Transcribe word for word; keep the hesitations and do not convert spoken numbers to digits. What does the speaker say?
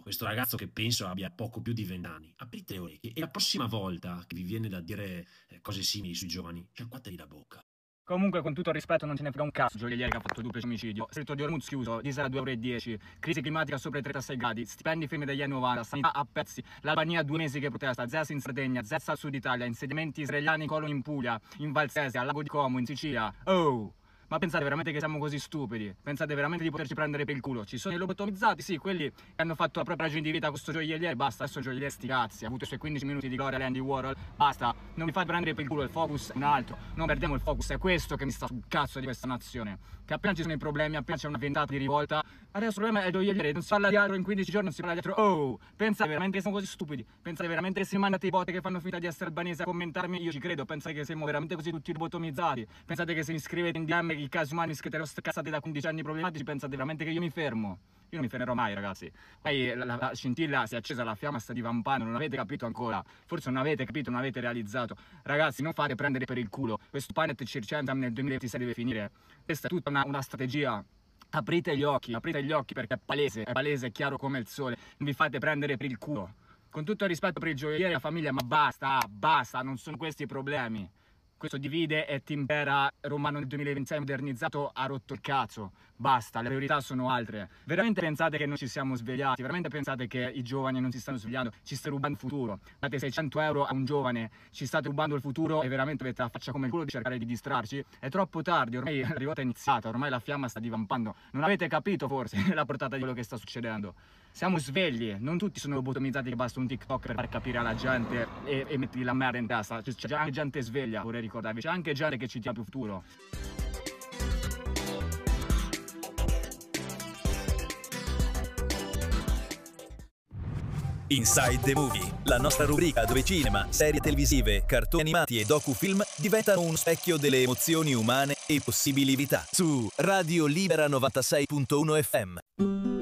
questo ragazzo che penso abbia poco più di vent'anni. Aprite le orecchie e la prossima volta che vi viene da dire eh, cose simili sui giovani, sciacquatevi la bocca. Comunque, con tutto il rispetto, non ce ne frega un cazzo gioielliere che ha fatto duplice omicidio. Stretto di Hormuz chiuso, diesel a due euro e dieci, crisi climatica sopra i trentasei gradi, stipendi fermi dagli anni novanta, sanità a pezzi, l'Albania due mesi che protesta, Zes in Sardegna, Zes al sud Italia, insediamenti israeliani coloni in Puglia, in Valsesia, al lago di Como, in Sicilia. Oh! Ma pensate veramente che siamo così stupidi? Pensate veramente di poterci prendere per il culo? Ci sono i lobotomizzati, sì, quelli che hanno fatto la propria ragione di vita con questo gioielliere, basta, adesso il gioielliere sti cazzi, ha avuto i suoi quindici minuti di gloria all'Andy Warhol, basta, non mi fate prendere per il culo, il focus è un altro, non perdiamo il focus, è questo che mi sta sul cazzo di questa nazione, che appena ci sono i problemi, appena c'è una ventata di rivolta, adesso il problema è il gioielliere, non si parla di altro in quindici giorni, non si parla di altro, oh, pensate veramente che siamo così stupidi, pensate veramente che se mandate i botte che fanno finta di essere albanesi a commentarmi, io ci credo, pensate che siamo veramente così tutti lobotomizzati, pensate che se mi scrivete in D M i casi umani scrivete ste cazzate da quindici anni problematici, pensate veramente che io mi fermo? Io non mi fermerò mai, ragazzi. Poi la, la scintilla si è accesa, la fiamma sta divampando, non avete capito ancora. Forse non avete capito, non avete realizzato. Ragazzi, non fate prendere per il culo. Questo Planet Circentam nel duemilaventisei deve finire. Questa è tutta una, una strategia. Aprite gli occhi, aprite gli occhi perché è palese, è palese, è chiaro come il sole. Non vi fate prendere per il culo. Con tutto il rispetto per il gioielliere e la famiglia, ma basta, basta, non sono questi i problemi. Questo divide e ti impera romano nel duemilaventisei modernizzato ha rotto il cazzo, basta, le priorità sono altre. Veramente pensate che non ci siamo svegliati? Veramente pensate che i giovani non si stanno svegliando? Ci state rubando il futuro, date seicento euro a un giovane, ci state rubando il futuro e veramente avete la faccia come il culo di cercare di distrarci? È troppo tardi, ormai la rivolta è iniziata, ormai la fiamma sta divampando, non avete capito forse la portata di quello che sta succedendo? Siamo svegli, non tutti sono lobotomizzati che basta un TikTok per far capire alla gente e, e mettergli la merda in testa, c'è anche gente sveglia, vorrei ricordarvi, c'è anche gente che ci dia più futuro. Inside the Movie, la nostra rubrica dove cinema, serie televisive, cartoni animati e docufilm diventano uno specchio delle emozioni umane e possibilità. Su Radio Libera novantasei punto uno F M.